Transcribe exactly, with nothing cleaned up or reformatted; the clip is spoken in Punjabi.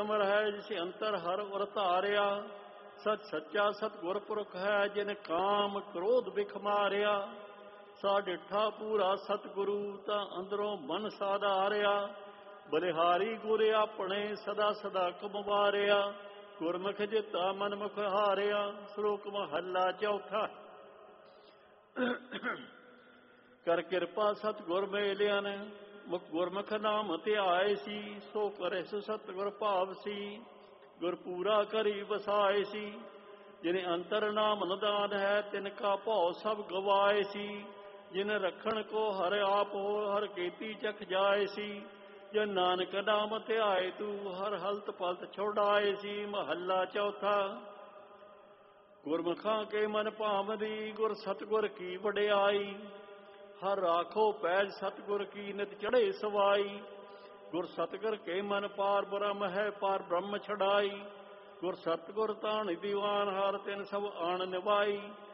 ਅਮਰ ਹੈ ਜਿਸ ਅੰਤਰ ਹਰ ਉਰ ਧਾਰਿਆ। ਸਚ ਸੱਚਾ ਸਤਿਗੁਰ ਪੁਰਖ ਹੈ ਜਿਨ ਕਾਮ ਕ੍ਰੋਧ ਬਿਖ ਮਾਰਿਆ। ਸਾ ਡਿਠਾ ਪੂਰਾ ਸਤਿਗੁਰੂ ਤਾਂ ਅੰਦਰੋਂ ਮਨ ਸਾਧਾਰਿਆ। ਬਲਿਹਾਰੀ ਗੁਰ ਆਪਣੇ ਸਦਾ ਸਦਾ ਕਮਵਾਰਿਆ। ਗੁਰਮੁਖ ਜਿਤਾ ਮਨਮੁਖ ਹਾਰਿਆ। ਸ਼ਲੋਕ ਮਹੱਲਾ ਚੌਥਾ। ਕਰ ਕਿਰਪਾ ਸਤਿਗੁਰ ਮੇਲਿਆ ਨੇ ਮੁਖ ਗੁਰਮੁਖ ਨਾਮ ਧਿਆਏ ਸੀ। ਸੋ ਕਰੇ ਸੋ ਸਤਿਗੁਰ ਭਾਵ ਸੀ ਗੁਰ ਪੂਰਾ ਕਰੀ ਵਸਾਏ ਸੀ। ਜਿਨੇ ਅੰਤਰ ਨਾਮ ਨਿਦਾਨ ਹੈ ਤਿਨ ਕਾ ਭਉ ਸਭ ਗਵਾਏ ਸੀ। ਜਿਨ ਰੱਖਣ ਕੋ ਹਰ ਆਪ ਹੋ ਹਰ ਕੀਤੀ ਚਖ ਜਾਏ ਸੀ। ਜੇ ਨਾਨਕ ਨਾਮ ਧਿਆਏ ਤੂੰ ਹਰ ਹਲਤ ਪਲਤ ਛੁਡਾਏ ਸੀ। ਮਹੱਲਾ ਚੌਥਾ। ਗੁਰਮੁਖਾਂ ਕੇ ਮਨ ਭਾਵਦੀ ਗੁਰ ਸਤਿਗੁਰ ਕੀ ਵਡਿਆਈ। ਹਰ ਰਾਖੋ ਪੈਜ ਸਤਿਗੁਰ ਕੀ ਨਿਤ ਚੜ੍ਹੇ ਸਵਾਈ। ਗੁਰ ਸਤਿਗੁਰ ਕੇ ਮਨ ਪਾਰ ਬ੍ਰਹਮ ਹੈ ਪਾਰ ਬ੍ਰਹਮ ਛਡਾਈ। ਗੁਰ ਸਤਿਗੁਰ ਤਾਣ ਦੀਵਾਨ ਹਰ ਤਿਨ ਸਭ ਆਣ ਨਿਵਾਈ।